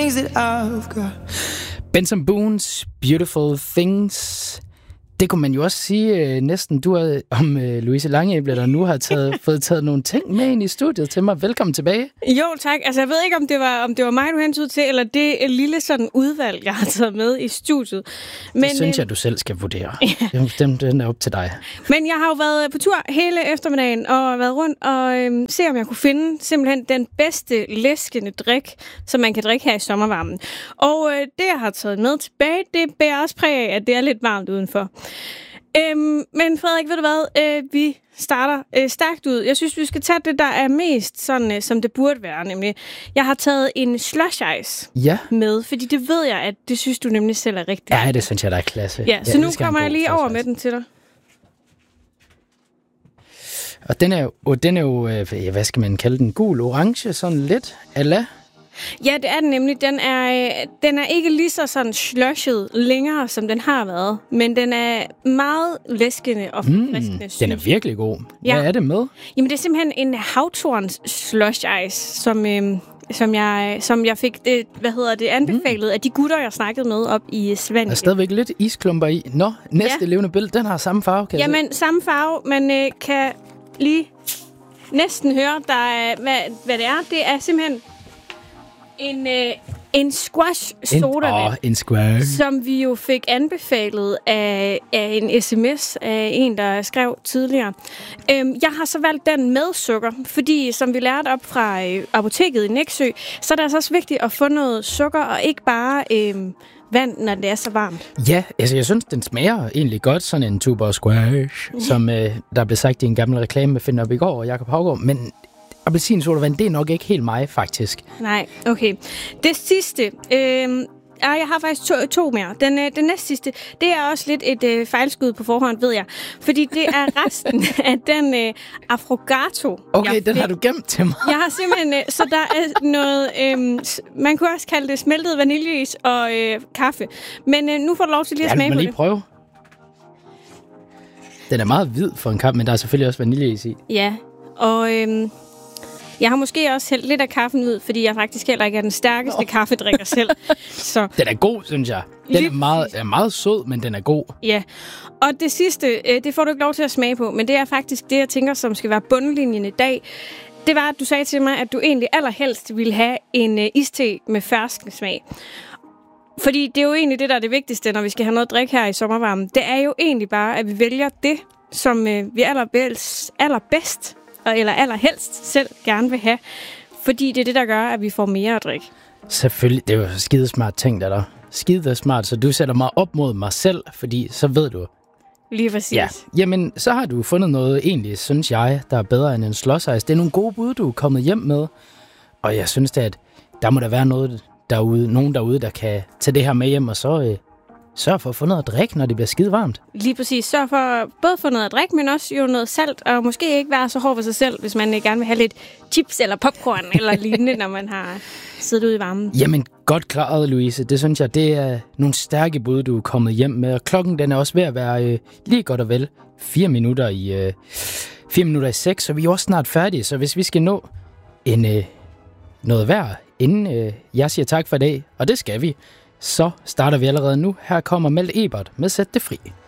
Benson Boones Beautiful Things. Det kunne man jo også sige næsten du er om Louise Langeæble, der nu har fået taget nogle ting med ind i studiet til mig. Velkommen tilbage. Jo, tak. Altså, jeg ved ikke, om det var mig, du hentede til, eller det lille sådan udvalg, jeg har taget med i studiet. Men, det synes jeg, du selv skal vurdere. Ja. Den er op til dig. Men jeg har jo været på tur hele eftermiddagen og været rundt og se, om jeg kunne finde simpelthen den bedste læskende drik, som man kan drikke her i sommervarmen. Og det, jeg har taget med tilbage, det bærer også præg af, at det er lidt varmt udenfor. Men Frederik, ved du hvad? Vi starter stærkt ud. Jeg synes, vi skal tage det, der er mest sådan, som det burde være. Nemlig, jeg har taget en slush ice med, fordi det ved jeg, at det synes du nemlig selv er rigtigt. Ja, det synes jeg, der er klasse. Ja, så nu kommer jeg lige over med den til dig. Og den er jo, hvad skal man kalde den? Gul-orange, sådan lidt ala. Ja, det er den nemlig. Den er ikke lige så sådan slushet længere, som den har været, men den er meget læskende og friskende. Den er virkelig god. Ja. Hvad er det med? Jamen, det er simpelthen en havtorns slush ice, som jeg fik anbefalet af de gutter, jeg snakkede med op i Svanike. Der er stadigvæk lidt isklumper i. Nå, næste levende billede, den har samme farve, kan jeg se. Jamen, samme farve, man kan lige næsten høre, hvad det er. Det er simpelthen en squash sodavand, en squash, som vi jo fik anbefalet af en sms af en, der skrev tidligere. Jeg har så valgt den med sukker, fordi som vi lærte op fra apoteket i Nexø, så er det altså også vigtigt at få noget sukker, og ikke bare vand, når det er så varmt. Ja, altså jeg synes, den smager egentlig godt, sådan en tuber squash, som der blev sagt i en gammel reklame med Finn op i går og Jakob Haugaard, men appelsinsodavand, det er nok ikke helt mig, faktisk. Nej, okay. Det sidste, jeg har faktisk to mere. Den næste sidste, det er også lidt et fejlskud på forhånd, ved jeg. Fordi det er resten af den affogato. Okay, den har du gemt til mig. Jeg har simpelthen, så der er noget, man kunne også kalde det smeltet vaniljeis og kaffe. Men nu får du lov til lige at smage på det. Lige prøve. Den er meget hvid for en kaffe, men der er selvfølgelig også vaniljeis i. Ja, og jeg har måske også hældt lidt af kaffen ud, fordi jeg faktisk heller ikke er den stærkeste kaffedrikker selv. Så. Den er god, synes jeg. Den er meget sød, men den er god. Ja, og det sidste, det får du ikke lov til at smage på, men det er faktisk det, jeg tænker, som skal være bundlinjen i dag. Det var, at du sagde til mig, at du egentlig allerhelst ville have en iste med ferskensmag. Fordi det er jo egentlig det, der er det vigtigste, når vi skal have noget drik her i sommervarmen. Det er jo egentlig bare, at vi vælger det, som vi allerbedst eller allerhelst selv gerne vil have, fordi det er det, der gør, at vi får mere at drikke. Selvfølgelig, det er jo skidesmart ting, der skidesmart, så du sætter mig op mod mig selv, fordi så ved du. Lige præcis. Ja. Jamen, så har du fundet noget egentlig, synes jeg, der er bedre end en slush ice. Det er nogle gode bud, du er kommet hjem med, og jeg synes da, at der må der være nogen derude, der kan tage det her med hjem, og så sørg for at få noget at drikke, når det bliver skide varmt. Lige præcis. Sørg for både få noget at drikke, men også jo noget salt, og måske ikke være så hård for sig selv, hvis man gerne vil have lidt chips eller popcorn eller lignende, når man har siddet ude i varmen. Jamen, godt klaret, Louise. Det synes jeg, det er nogle stærke bud, du er kommet hjem med. Og klokken, den er også ved at være lige godt og vel 4 minutter i 6, så vi er også snart færdige. Så hvis vi skal nå noget værd, inden jeg siger tak for i dag, og det skal vi, så starter vi allerede nu. Her kommer Malte Ebert med Sæt det fri.